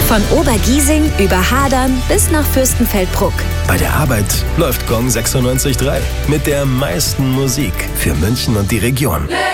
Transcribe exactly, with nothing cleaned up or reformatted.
Von Obergiesing über Hadern bis nach Fürstenfeldbruck. Bei der Arbeit läuft Gong sechsundneunzig Komma drei mit der meisten Musik für München und die Region.